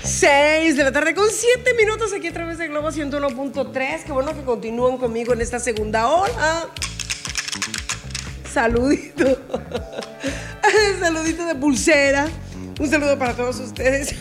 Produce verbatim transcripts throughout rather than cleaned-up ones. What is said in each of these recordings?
seis de la tarde con siete minutos aquí a través de Globo ciento uno punto tres. Qué bueno que continúan conmigo en esta segunda hora. Saludito. Saludito de pulsera. Un saludo para todos ustedes.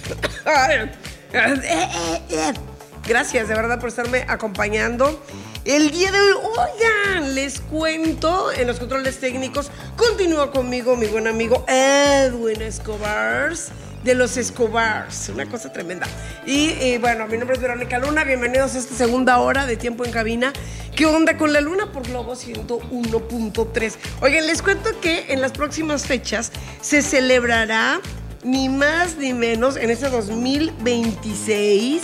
Gracias de verdad por estarme acompañando el día de hoy. Oigan, les cuento, en los controles técnicos continúa conmigo mi buen amigo Edwin Escobar, de los Escobars, una cosa tremenda. Y, y bueno, mi nombre es Verónica Luna, bienvenidos a esta segunda hora de Tiempo en Cabina. ¿Qué onda con la luna? Por Globo ciento uno punto tres. Oigan, les cuento que en las próximas fechas se celebrará ni más ni menos en este dos mil veintiséis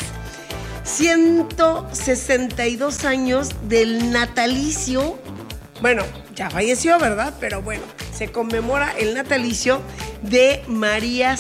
ciento sesenta y dos años del natalicio. Bueno, ya falleció, ¿verdad? Pero bueno, se conmemora el natalicio de María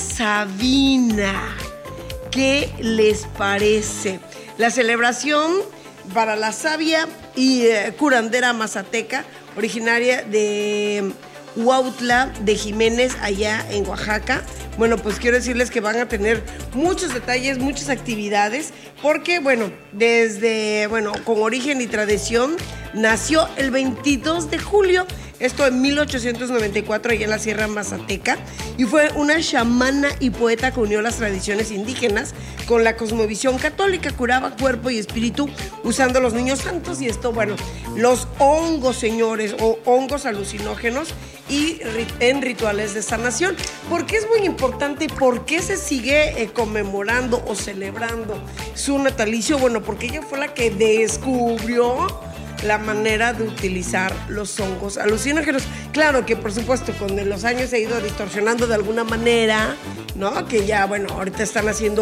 Sabina. ¿Qué les parece? La celebración para la sabia y eh, curandera mazateca, originaria de Huautla de Jiménez, allá en Oaxaca. Bueno, pues quiero decirles que van a tener muchos detalles, muchas actividades, porque, bueno, desde, bueno, con origen y tradición, nació el veintidós de julio, esto en mil ochocientos noventa y cuatro, allá en la Sierra Mazateca, y fue una chamana y poeta que unió las tradiciones indígenas con la cosmovisión católica, curaba cuerpo y espíritu usando los niños santos, y esto, bueno, los hongos, señores, o hongos alucinógenos, y en rituales de sanación. ¿Por qué es muy importante y por qué se sigue eh, conmemorando o celebrando su natalicio? Bueno, porque ella fue la que descubrió la manera de utilizar los hongos alucinógenos. Claro que por supuesto con los años se ha ido distorsionando de alguna manera, ¿no? Que ya, bueno, ahorita están haciendo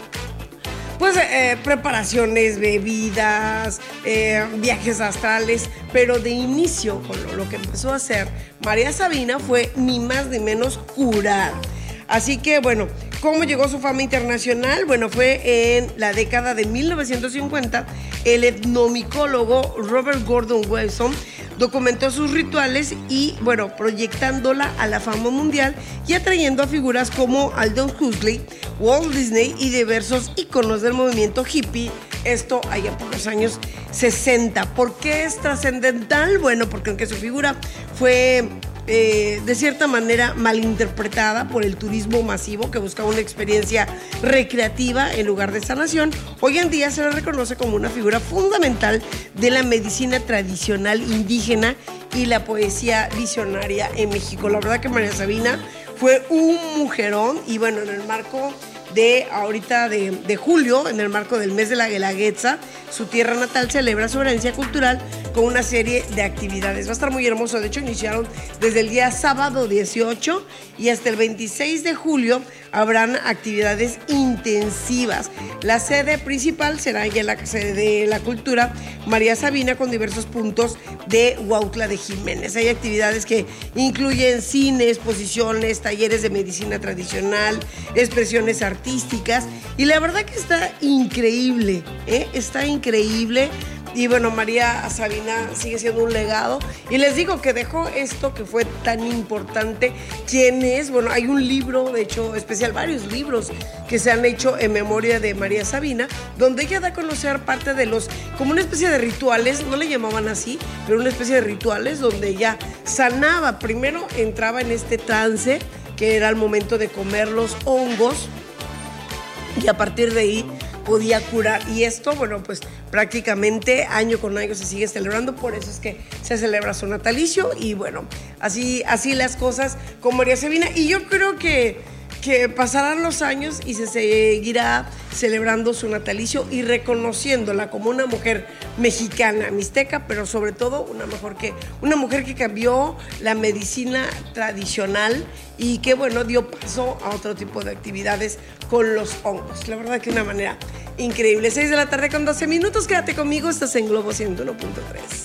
pues eh, preparaciones, bebidas, eh, viajes astrales, pero de inicio con lo, lo que empezó a hacer María Sabina fue ni más ni menos curar. Así que bueno, ¿cómo llegó su fama internacional? Bueno, fue en la década de mil novecientos cincuenta, el etnomicólogo Robert Gordon Wilson documentó sus rituales y, bueno, proyectándola a la fama mundial y atrayendo a figuras como Aldous Huxley, Walt Disney y diversos íconos del movimiento hippie, esto allá por los años sesenta. ¿Por qué es trascendental? Bueno, porque aunque su figura fue Eh, de cierta manera malinterpretada por el turismo masivo que buscaba una experiencia recreativa en lugar de sanación, hoy en día se le reconoce como una figura fundamental de la medicina tradicional indígena y la poesía visionaria en México. La verdad que María Sabina fue un mujerón y bueno, en el marco de ahorita de, de julio, en el marco del mes de la Guelaguetza, su tierra natal celebra su herencia cultural con una serie de actividades. Va a estar muy hermoso. De hecho, iniciaron desde el día sábado dieciocho y hasta el veintiséis de julio habrán actividades intensivas. La sede principal será ya la sede de la cultura María Sabina, con diversos puntos de Huautla de Jiménez. Hay actividades que incluyen cine, exposiciones, talleres de medicina tradicional, expresiones artísticas, y la verdad que está increíble, ¿eh? Está increíble. Y bueno, María Sabina sigue siendo un legado. Y les digo que dejó esto que fue tan importante. ¿Quién es? Bueno, hay un libro, de hecho, especial, varios libros que se han hecho en memoria de María Sabina, donde ella da a conocer parte de los, como una especie de rituales, no le llamaban así, pero una especie de rituales donde ella sanaba. Primero entraba en este trance, que era el momento de comer los hongos, y a partir de ahí podía curar. Y esto, bueno, pues prácticamente año con año se sigue celebrando, por eso es que se celebra su natalicio. Y bueno, así, así las cosas con María Sabina. Y yo creo que, que pasarán los años y se seguirá celebrando su natalicio y reconociéndola como una mujer mexicana, mixteca, pero sobre todo una, mejor que, una mujer que cambió la medicina tradicional y que, bueno, dio paso a otro tipo de actividades con los hongos. La verdad que de una manera increíble. seis de la tarde con doce minutos. Quédate conmigo, estás en Globo ciento uno punto tres.